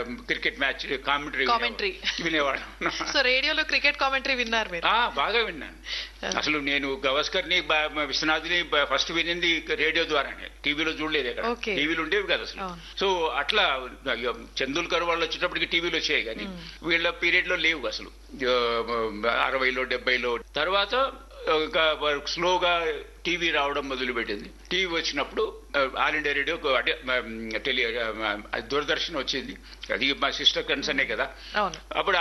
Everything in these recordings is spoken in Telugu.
Cricket match commentary వినేవాళ్ళం. సో రేడియోలో క్రికెట్ కామెంటరీ విన్నారు మీరు? బాగా విన్నాను. అసలు నేను గవాస్కర్ ని విశ్వనాథ్ని ఫస్ట్ వినింది రేడియో ద్వారానే, టీవీలో చూడలేదు. అక్కడ టీవీలు ఉండేవి కదా అసలు. సో అట్లా చందూల్కర్ వాళ్ళు వచ్చేటప్పటికి టీవీలు వచ్చాయి, కానీ వీళ్ళ పీరియడ్ లో లేవు అసలు. 60లో 70లో తర్వాత ఇంకా స్లోగా టీవీ రావడం మొదలుపెట్టింది. టీవీ వచ్చినప్పుడు ఆల్ ఇండియా రేడియో అంటే దూరదర్శన్ వచ్చింది. అది మా సిస్టర్ కన్సర్నే కదా. అప్పుడు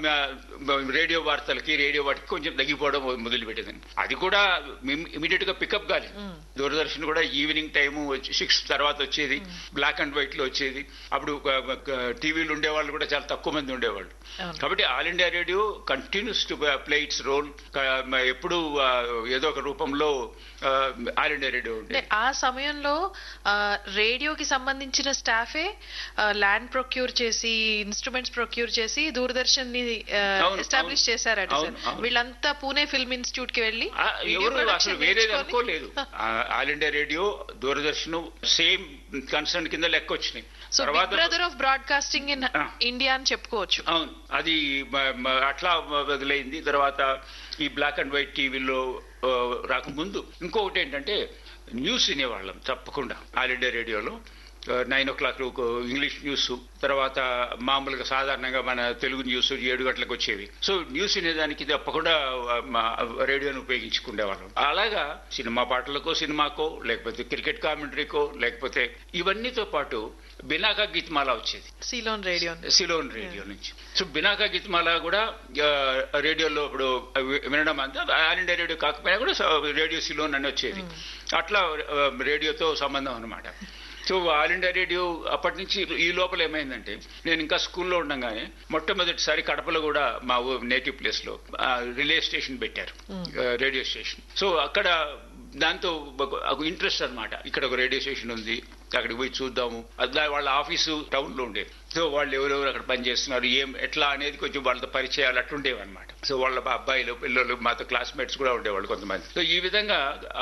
రేడియో వార్తలకి రేడియో వాటికి కొంచెం తగ్గిపోవడం మొదలుపెట్టింది. అది కూడా ఇమీడియట్ గా పికప్ కాలేదు. దూరదర్శన్ కూడా ఈవినింగ్ టైము 6 తర్వాత వచ్చేది, బ్లాక్ అండ్ వైట్ లో వచ్చేది. అప్పుడు టీవీలు ఉండేవాళ్ళు కూడా చాలా తక్కువ మంది ఉండేవాళ్ళు. కాబట్టి all India radio continues to play it's role. ఎప్పుడు ఏదో ఒక రూపంలో ఆల్ ఇండియా రేడియో ఉండే. ఆ సమయంలో రేడియోకి సంబంధించిన స్టాఫే ల్యాండ్ ప్రొక్యూర్ చేసి, ఇన్స్ట్రుమెంట్స్ ప్రొక్యూర్ చేసి దూరదర్శన్ ని ఎస్టాబ్లిష్ చేశారట సార్. వీళ్ళంతా పూణే ఫిల్మ్ ఇన్స్టిట్యూట్ కి వెళ్ళి ఎవరు అసలు వేరేది అనుకోలేదు. All India radio Doordarshan same concern కింద లెక్క వచ్చినాయి. So big brother of broadcasting in India అని చెప్పుకోవచ్చు. అవును, అది అట్లా వదిలైంది. తర్వాత ఈ బ్లాక్ అండ్ వైట్ టీవీలో రాకముందు ఇంకొకటి ఏంటంటే న్యూస్ వినేవాళ్ళం తప్పకుండా ఆల్ ఇండియా రేడియోలో. 9 o'clock ఇంగ్లీష్ న్యూస్, తర్వాత మామూలుగా సాధారణంగా మన తెలుగు న్యూస్ 7 గంటలకు వచ్చేవి. సో న్యూస్ వినేదానికి తప్పకుండా రేడియోని ఉపయోగించుకునేవాళ్ళం. అలాగా సినిమా పాటలకో, సినిమాకో, లేకపోతే క్రికెట్ కామెంటరీకో, లేకపోతే ఇవన్నీతో పాటు బినాకా గీత్మాల వచ్చేది సిలోన్ రేడియో నుంచి. సో బినాకా గీత్మాల కూడా రేడియోలో ఇప్పుడు వినడం అంతా ఆల్ ఇండియా రేడియో కాకపోయినా కూడా రేడియో సిలోన్ అని వచ్చేది. అట్లా రేడియోతో సంబంధం అన్నమాట. సో ఆల్ ఇండియా రేడియో అప్పటి నుంచి ఈ లోపల ఏమైందంటే, నేను ఇంకా స్కూల్లో ఉండగానే మొట్టమొదటిసారి కడపలో కూడా మా నేటివ్ ప్లేస్ లో రిలే స్టేషన్ పెట్టారు, రేడియో స్టేషన్. సో అక్కడ దాంతో ఇంట్రెస్ట్ అనమాట. ఇక్కడ ఒక రేడియో స్టేషన్ ఉంది, అక్కడికి పోయి చూద్దాము. వాళ్ళ ఆఫీసు టౌన్ లో ఉండేది. సో వాళ్ళు ఎవరెవరు అక్కడ పనిచేస్తున్నారు, ఎట్లా అనేది కొంచెం వాళ్ళతో పరిచయాలు అట్లుండేవి అనమాట. సో వాళ్ళ అబ్బాయిలు, పిల్లలు, మాతో క్లాస్మేట్స్ కూడా ఉండేవాళ్ళు కొంతమంది. సో ఈ విధంగా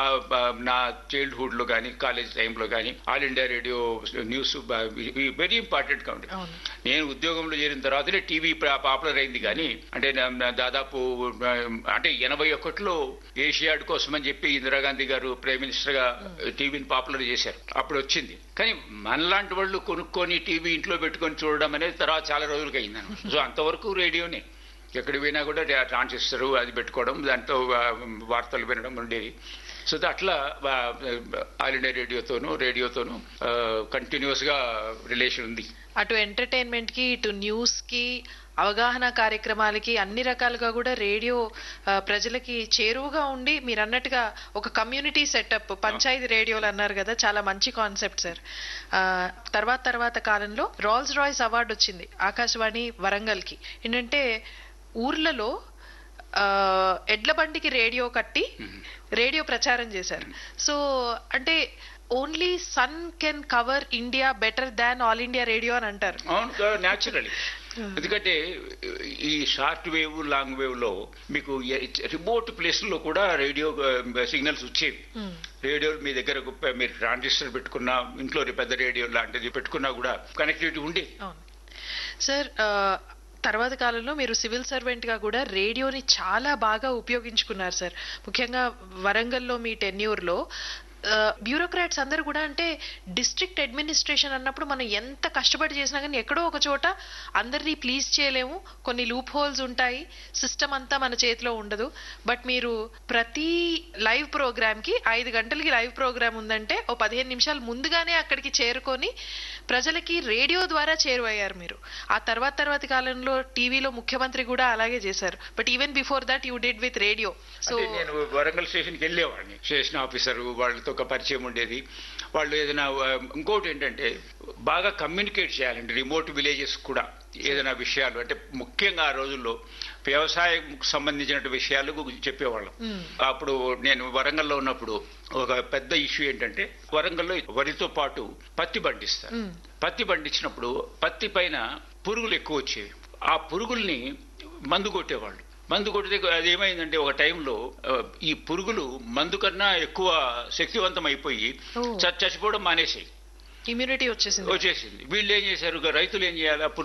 నా చైల్డ్హుడ్ లో కానీ, కాలేజ్ టైంలో కానీ all India radio news very important గా ఉండేది. నేను ఉద్యోగంలో చేరిన తర్వాతనే టీవీ పాపులర్ అయింది. కానీ అంటే దాదాపు అంటే 81లో ఏషియాడ్ కోసం అని చెప్పి ఇందిరాగాంధీ గారు ప్రైమ్ మినిస్టర్ గా టీవీని పాపులర్ చేశారు. అప్పుడు వచ్చింది. కానీ మనలాంటి వాళ్ళు కొనుక్కొని టీవీ ఇంట్లో పెట్టుకొని చూడడం అనేది తర్వాత చాలా రోజులకి అయిందన్నమాట. సో అంతవరకు రేడియోనే, ఎక్కడికి పోయినా కూడా ట్రాన్సిస్టర్ అది పెట్టుకోవడం, దాంతో వార్తలు వినడం ఉండేది. సో అట్లా ఆల్ ఇండియా రేడియోతోనూ కంటిన్యూస్ గా రిలేషన్ ఉంది. అటు ఎంటర్టైన్మెంట్ కి, ఇటు న్యూస్ కి, అవగాహన కార్యక్రమాలకి, అన్ని రకాలుగా కూడా రేడియో ప్రజలకి చేరువుగా ఉండి, మీరు అన్నట్టుగా ఒక కమ్యూనిటీ సెటప్, పంచాయతీ రేడియోలు అన్నారు కదా, చాలా మంచి కాన్సెప్ట్ సార్. తర్వాత కాలంలో రోల్స్ రాయ్స్ అవార్డు వచ్చింది ఆకాశవాణి వరంగల్ కి. ఏంటంటే ఊర్లలో ఎడ్ల బండికి రేడియో కట్టి రేడియో ప్రచారం చేశారు. సో అంటే only sun can cover India better than all India radio అని అంటారు. న్యాచురలీ. ఎందుకంటే ఈ షార్ట్ వేవ్, లాంగ్ వేవ్ లో మీకు రిమోట్ ప్లేస్ లో కూడా రేడియో సిగ్నల్స్ వచ్చేవి. రేడియో మీ దగ్గర మీరు ట్రాన్సిస్టర్ పెట్టుకున్నా, ఇంట్లో పెద్ద రేడియో లాంటిది పెట్టుకున్నా కూడా కనెక్టివిటీ ఉండేది. సార్ తర్వాత కాలంలో మీరు సివిల్ సర్వెంట్ గా కూడా రేడియోని చాలా బాగా ఉపయోగించుకున్నారు సార్. ముఖ్యంగా వరంగల్లో మీ టెన్యూర్లో బ్యూరోక్రాట్స్ అందరూ కూడా, అంటే డిస్ట్రిక్ట్ అడ్మినిస్ట్రేషన్ అన్నప్పుడు మనం ఎంత కష్టపడి చేసినా కానీ ఎక్కడో ఒక చోట అందరినీ ప్లీజ్ చేయలేము, కొన్ని లూప్ హోల్స్ ఉంటాయి, సిస్టమ్ అంతా మన చేతిలో ఉండదు. బట్ మీరు ప్రతి లైవ్ ప్రోగ్రామ్ కి 5 గంటలకి లైవ్ ప్రోగ్రామ్ ఉందంటే ఓ 15 నిమిషాలు ముందుగానే అక్కడికి చేరుకొని ప్రజలకి రేడియో ద్వారా చేరువయ్యారు మీరు. ఆ తర్వాత కాలంలో టీవీలో ముఖ్యమంత్రి కూడా అలాగే చేశారు. But even before that you did with radio. So నేను వరంగల్ స్టేషన్కి వెళ్ళేవాడిని, స్టేషన్ ఆఫీసర్ వాళ్ళతో ఒక పరిచయం ఉండేది. వాళ్ళు ఏదైనా ఇంకోటి ఏంటంటే బాగా కమ్యూనికేట్ చేయాలండి రిమోట్ విలేజెస్ కూడా ఏదైనా విషయాలు, అంటే ముఖ్యంగా ఆ రోజుల్లో వ్యవసాయం సంబంధించిన విషయాలు చెప్పేవాళ్ళం. అప్పుడు నేను వరంగల్లో ఉన్నప్పుడు ఒక పెద్ద ఇష్యూ ఏంటంటే, వరంగల్లో వరితో పాటు పత్తి పండిస్తారు. పత్తి పండించినప్పుడు పత్తి పైన పురుగులు ఎక్కువ వచ్చేవి. ఆ పురుగుల్ని మందు కొట్టేవాళ్ళు. మందు కొడితే అది ఏమైందంటే ఒక టైంలో ఈ పురుగులు మందు కన్నా ఎక్కువ శక్తివంతం అయిపోయి చచ్చిపోవడం మానేసాయి. ఇమ్యూనిటీ వచ్చేసింది. వీళ్ళు ఏం చేశారు, రైతులు ఏం చేయాలి,